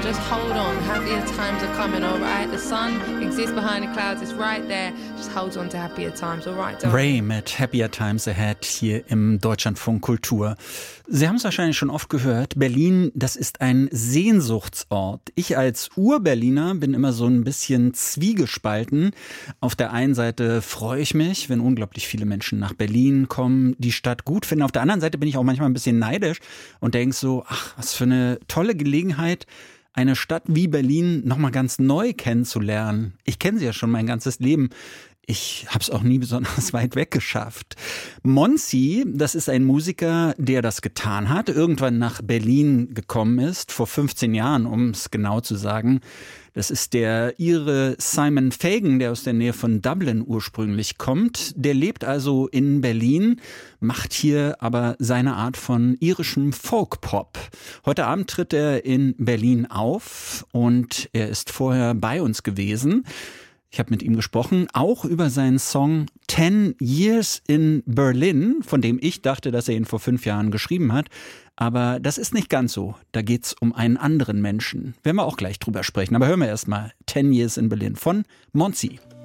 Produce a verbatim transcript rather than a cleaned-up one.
Just hold on, happier times are coming, alright? The sun exists behind the clouds, it's right there. Just hold on to happier times, alright? Ray mit Happier Times Ahead hier im Deutschlandfunk Kultur. Sie haben es wahrscheinlich schon oft gehört, Berlin, das ist ein Sehnsuchtsort. Ich als Ur-Berliner bin immer so ein bisschen zwiegespalten. Auf der einen Seite freue ich mich, wenn unglaublich viele Menschen nach Berlin kommen, die Stadt gut finden. Auf der anderen Seite bin ich auch manchmal ein bisschen neidisch und denke so, ach, was für eine tolle Gelegenheit, eine Stadt wie Berlin nochmal ganz neu kennenzulernen. Ich kenne sie ja schon mein ganzes Leben. Ich habe es auch nie besonders weit weg geschafft. Monsi, das ist ein Musiker, der das getan hat, irgendwann nach Berlin gekommen ist, vor fünfzehn Jahren, um es genau zu sagen. Das ist der Ire Simon Fagan, der aus der Nähe von Dublin ursprünglich kommt. Der lebt also in Berlin, macht hier aber seine Art von irischem Folk-Pop. Heute Abend tritt er in Berlin auf und er ist vorher bei uns gewesen. Ich habe mit ihm gesprochen, auch über seinen Song Ten Years in Berlin, von dem ich dachte, dass er ihn vor fünf Jahren geschrieben hat. Aber das ist nicht ganz so. Da geht's um einen anderen Menschen. Werden wir auch gleich drüber sprechen. Aber hören wir erst mal Ten Years in Berlin von Monsi.